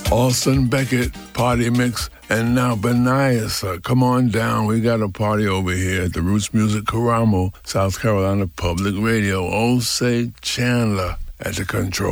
Alston Beckett, Party Mix, and now Benias. Come on down. We got a party over here at the Roots Music Caramo, South Carolina Public Radio. Old Say Chandler at the control.